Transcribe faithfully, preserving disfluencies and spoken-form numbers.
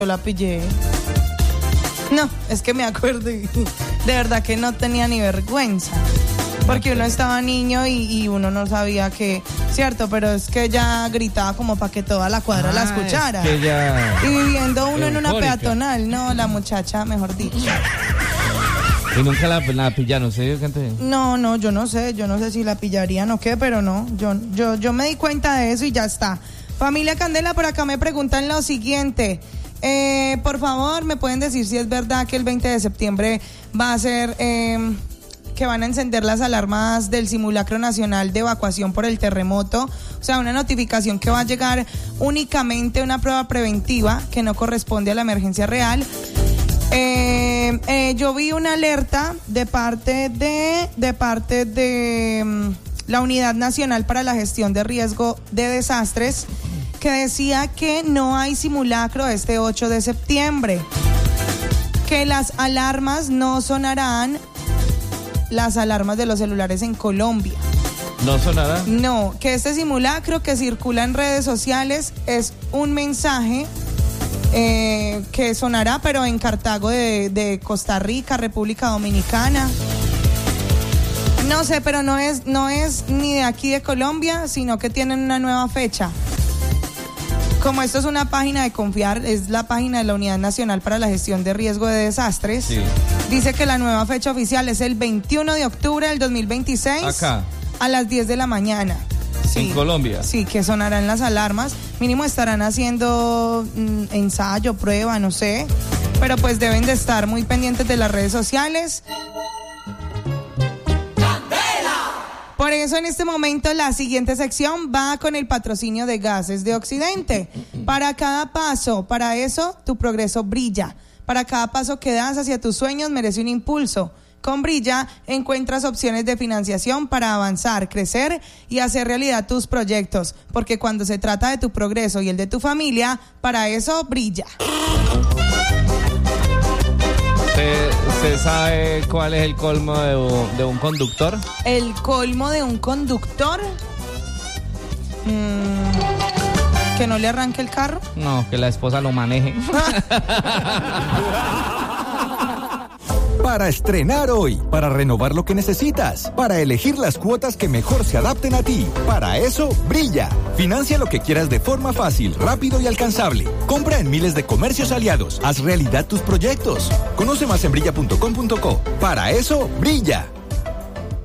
Yo la pillé. No, es que me acuerdo y de verdad que no tenía ni vergüenza. Porque uno estaba niño y, y uno no sabía que, cierto, pero es que ella gritaba como para que toda la cuadra ah, la escuchara. Es que ella... Y viviendo uno eufórica. En una peatonal, no, la muchacha, mejor dicho. Y nunca la, la pillaron, ¿sí? Gente? No, no, yo no sé, yo no sé si la pillarían o qué, pero no, yo, yo, yo me di cuenta de eso y ya está. Familia Candela, por acá me preguntan lo siguiente. Eh, por favor, ¿me pueden decir si es verdad que el veinte de septiembre va a ser... Eh, que van a encender las alarmas del simulacro nacional de evacuación por el terremoto? O sea, una notificación que va a llegar únicamente una prueba preventiva que no corresponde a la emergencia real. Eh, eh, yo vi una alerta de parte de, de parte de um, la Unidad Nacional para la Gestión de Riesgo de Desastres que decía que no hay simulacro este ocho de septiembre, que las alarmas no sonarán, las alarmas de los celulares en Colombia. ¿No sonará? No, que este simulacro que circula en redes sociales es un mensaje eh, que sonará, pero en Cartago de, de Costa Rica, República Dominicana. No sé, pero no es, no es ni de aquí de Colombia, sino que tienen una nueva fecha. Como esto es una página de confiar, es la página de la Unidad Nacional para la Gestión de Riesgo de Desastres. Sí. Dice que la nueva fecha oficial es el veintiuno de octubre del dos mil veintiséis. Acá. A las diez de la mañana. Sí. En Colombia. Sí, que sonarán las alarmas. Mínimo estarán haciendo mm, ensayo, prueba, no sé. Pero pues deben de estar muy pendientes de las redes sociales. Por eso en este momento la siguiente sección va con el patrocinio de Gases de Occidente. Para cada paso, para eso tu progreso brilla. Para cada paso que das hacia tus sueños merece un impulso. Con Brilla encuentras opciones de financiación para avanzar, crecer y hacer realidad tus proyectos. Porque cuando se trata de tu progreso y el de tu familia, para eso brilla. ¿Usted sabe cuál es el colmo de un, de un conductor? ¿El colmo de un conductor? Mm, ¿Que no le arranque el carro? No, que la esposa lo maneje. Para estrenar hoy, para renovar lo que necesitas, para elegir las cuotas que mejor se adapten a ti. Para eso, Brilla. Financia lo que quieras de forma fácil, rápido y alcanzable. Compra en miles de comercios aliados. Haz realidad tus proyectos. Conoce más en brilla punto com punto co. Para eso, Brilla.